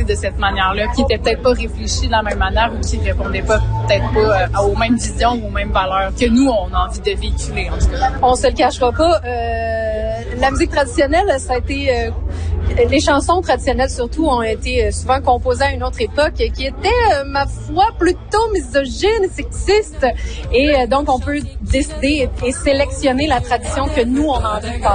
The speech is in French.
de cette manière-là, qui était peut-être pas réfléchie de la même manière ou qui répondait pas peut-être pas aux mêmes visions ou aux mêmes valeurs que nous, on a envie de véhiculer, en tout cas. On se le cachera pas, la musique traditionnelle, ça a été... les chansons traditionnelles, surtout, ont été souvent composées à une autre époque qui était, ma foi, plutôt misogyne, sexiste. Et donc, on peut décider et sélectionner la tradition que nous, on a envie de passer.